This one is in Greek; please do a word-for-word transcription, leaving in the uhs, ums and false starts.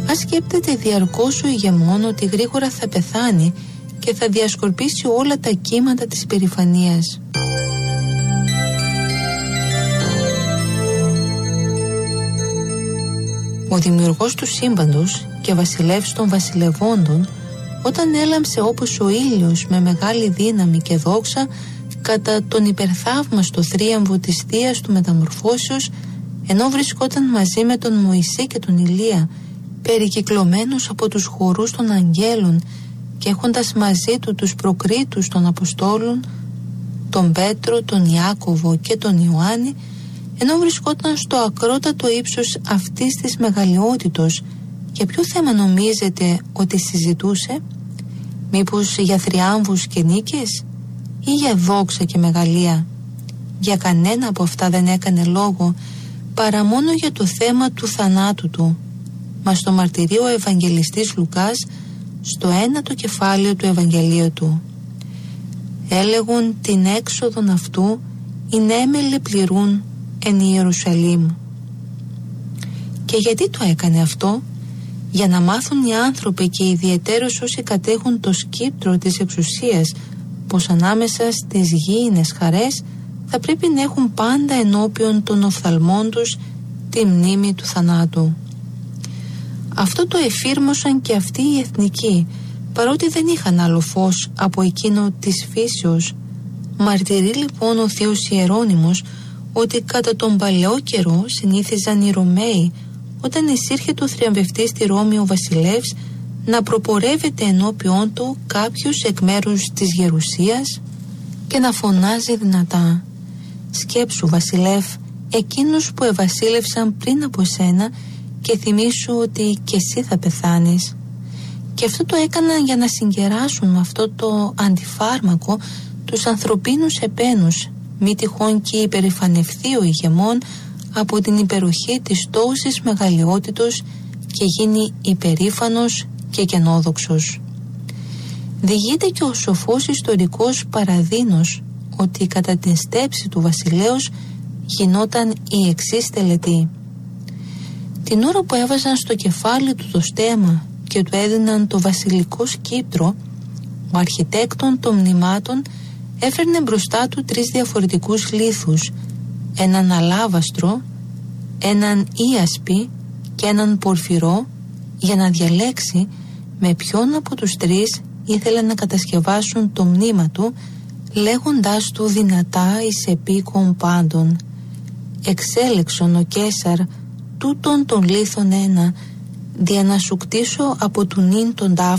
Ας σκέπτεται διαρκώς ο ηγεμόν ότι γρήγορα θα πεθάνει και θα διασκορπίσει όλα τα κύματα της υπερηφανίας. Ο δημιουργός του σύμπαντος και βασιλεύς των βασιλευόντων, όταν έλαμψε όπως ο ήλιος με μεγάλη δύναμη και δόξα κατά τον υπερθαύμαστο θρίαμβο της θείας του μεταμορφώσεως, ενώ βρισκόταν μαζί με τον Μωυσή και τον Ηλία, περικυκλωμένος από τους χορούς των αγγέλων και έχοντας μαζί του τους προκρίτους των Αποστόλων, τον Πέτρο, τον Ιάκωβο και τον Ιωάννη, ενώ βρισκόταν στο ακρότατο ύψος αυτής της μεγαλειότητος, για ποιο θέμα νομίζετε ότι συζητούσε? Μήπως για θριάμβους και νίκες ή για δόξα και μεγαλεία? Για κανένα από αυτά δεν έκανε λόγο, παρά μόνο για το θέμα του θανάτου του. Μα στο μαρτυρείο ο Ευαγγελιστής Λουκάς, στο ένατο κεφάλαιο του Ευαγγελίου του, έλεγουν την έξοδον αυτού «Ινέμελε πληρούν εν Ιερουσαλήμ». Και γιατί το έκανε αυτό? Για να μάθουν οι άνθρωποι και ιδιαιτέρως όσοι κατέχουν το σκύπτρο της εξουσίας, πως ανάμεσα στις γήινες χαρές θα πρέπει να έχουν πάντα ενώπιον των οφθαλμών τους τη μνήμη του θανάτου. Αυτό το εφήρμοσαν και αυτοί οι εθνικοί, παρότι δεν είχαν άλλο φως από εκείνο της φύσεως. Μαρτυρεί λοιπόν ο Θείος Ιερώνυμος ότι κατά τον παλαιό καιρό συνήθιζαν οι Ρωμαίοι, όταν εισήρχε το θριαμβευτή στη Ρώμη ο βασιλεύς, να προπορεύεται ενώπιόν του κάποιος εκ μέρους της γερουσίας και να φωνάζει δυνατά: «Σκέψου, βασιλεύ, εκείνους που ευασίλευσαν πριν από σένα, και θυμήσου ότι και εσύ θα πεθάνεις». Και αυτό το έκαναν για να συγκεράσουν με αυτό το αντιφάρμακο τους ανθρωπίνους επένους, μη τυχόν και υπερηφανευθεί ο ηγεμόν από την υπεροχή της τόσης μεγαλειότητος και γίνει υπερήφανος και κενόδοξος. Διηγείται και ο σοφός ιστορικός Παραδίνος ότι κατά την στέψη του βασιλέως γινόταν η εξής τελετή. Την ώρα που έβαζαν στο κεφάλι του το στέμμα και του έδιναν το βασιλικό σκύπτρο, ο αρχιτέκτον των μνημάτων έφερνε μπροστά του τρεις διαφορετικούς λίθους, έναν αλάβαστρο, έναν ίασπι και έναν πορφυρό, για να διαλέξει με ποιον από τους τρεις ήθελε να κατασκευάσουν το μνήμα του, λέγοντάς του δυνατά εις επίκον πάντων: «Εξέλεξον ο Καίσαρ τούτον των λίθων ένα, δια να σου κτίσω από του νυν τον τάφο